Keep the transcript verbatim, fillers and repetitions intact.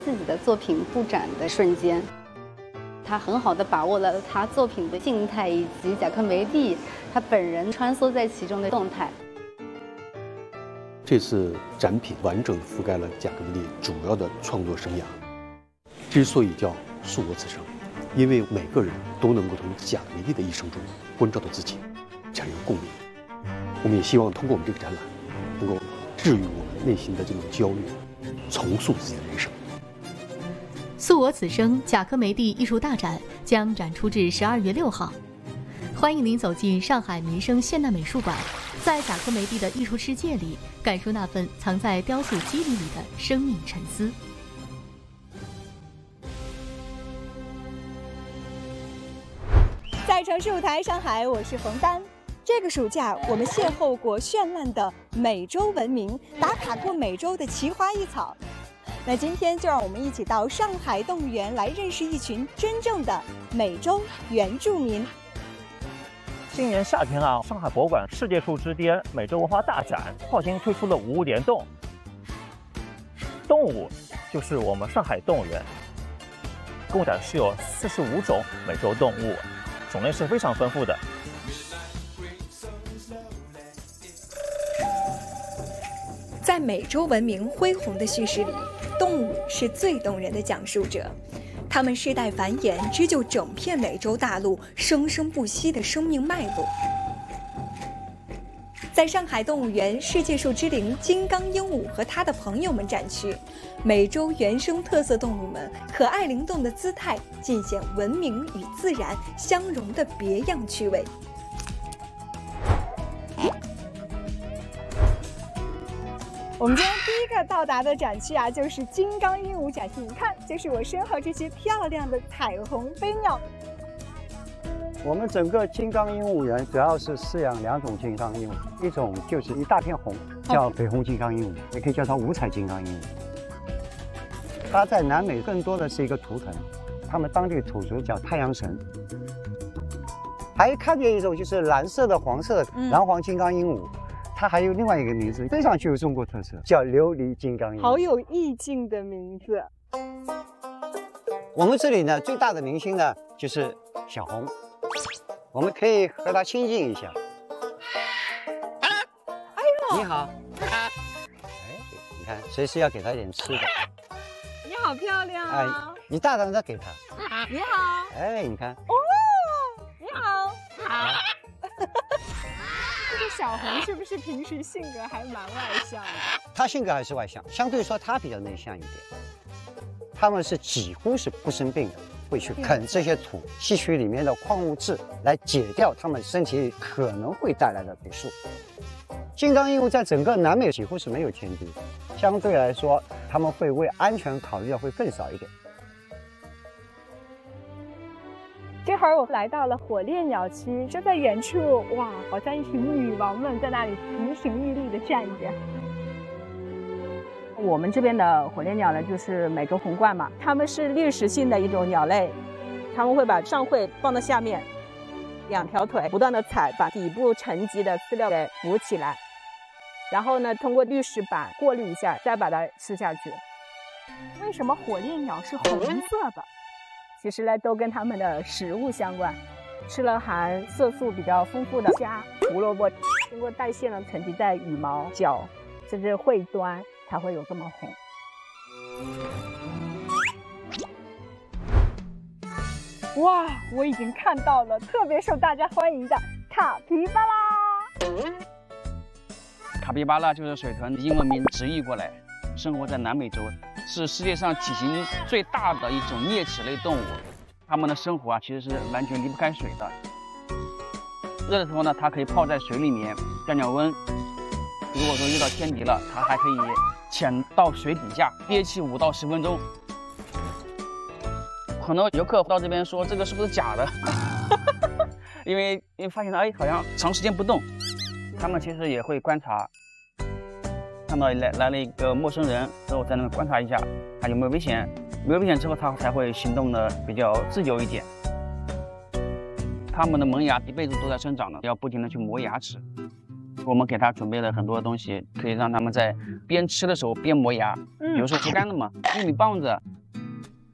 自己的作品布展的瞬间。他很好的把握了他作品的静态以及贾科梅蒂他本人穿梭在其中的动态。 这次展品完整覆盖了贾科梅蒂主要的创作生涯。之所以叫素我此生，因为每个人都能够从贾科梅蒂的一生中关照到自己，产生共鸣。我们也希望通过我们这个展览，能够治愈我们内心的这种焦虑，重塑自己的人生。 素我此生贾科梅蒂艺术大展将展出至十二月六号，欢迎您走进上海民生现代美术馆，在贾科梅蒂的艺术世界里，感受那份藏在雕塑肌理里的生命沉思。 在城市舞台上海，我是冯丹。这个暑假，我们邂逅过绚烂的美洲文明，打卡过美洲的奇花异草。那今天就让我们一起到上海动物园来认识一群真正的美洲原住民。 今年夏天啊，上海博物馆世界树之巅美洲文化大展跨新推出了五物联动。动物就是我们上海动物园，共展示有四十五种美洲动物，种类是非常丰富的。 在美洲文明恢宏的叙事里，动物是最动人的讲述者，它们世代繁衍，织就整片美洲大陆生生不息的生命脉络。在上海动物园世界树之灵金刚鹦鹉和它的朋友们展区，美洲原生特色动物们可爱灵动的姿态，尽显文明与自然相融的别样趣味。我们今天第一个到达的展区啊，就是金刚鹦鹉展区。你看，就是我身后这些漂亮的彩虹飞鸟。 我们整个金刚鹦鹉园主要是饲养两种金刚鹦鹉，一种就是一大片红，叫绯红金刚鹦鹉，也可以叫它五彩金刚鹦鹉。它在南美更多的是一个图腾，他们当地土族叫太阳神。还看见一种就是蓝色的、黄色的蓝黄金刚鹦鹉。嗯，它还有另外一个名字，非常具有中国特色，叫琉璃金刚鹦鹉， 好有意境的名字。 我们这里呢，最大的明星呢就是小红，我们可以和它亲近一下。 哎呦， 你好。哎，你看，随时要给它一点吃的。 你好漂亮啊！ 哎，你大胆的给它。 你好。 哎，你看。 哦，你好。好。这个小红是不是平时性格还蛮外向的？ 她性格还是外向，相对说她比较内向一点。他们是几乎是不生病的，会去啃这些土，吸取里面的矿物质来解掉他们身体里可能会带来的毒素。金刚鹦鹉在整个南美几乎是没有天敌，相对来说他们会为安全考虑的会更少一点。 这会儿我来到了火烈鸟区，就在远处，哇，好像一群女王们在那里亭亭玉立的站着。 我们这边的火烈鸟呢，就是美洲红冠嘛，它们是掠食性的一种鸟类，它们会把上喙放到下面，两条腿不断的踩，把底部沉积的饲料给浮起来，然后呢，通过滤食板过滤一下，再把它吃下去。 为什么火烈鸟是红色的？ 其实呢，都跟它们的食物相关，吃了含色素比较丰富的虾、胡萝卜，经过代谢呢，沉积在羽毛、脚，甚至喙端，才会有这么红。 哇，我已经看到了特别受大家欢迎的卡皮巴拉。 卡皮巴拉就是水豚，英文名直译过来，生活在南美洲，是世界上体型最大的一种啮齿类动物。它们的生活啊，其实是完全离不开水的。热的时候呢，它可以泡在水里面降降温。如果说遇到天敌了，它还可以潜到水底下憋气五到十分钟。很多游客到这边说这个是不是假的？因为因为发现哎好像长时间不动，他们其实也会观察，看到来来了一个陌生人之后，在那观察一下他有没有危险，没有危险之后，他才会行动的比较自由一点。他们的门牙一辈子都在生长的，要不停的去磨牙齿。我们给他准备了很多东西，可以让他们在边吃的时候边磨牙，比如说竹竿子嘛，玉米棒子，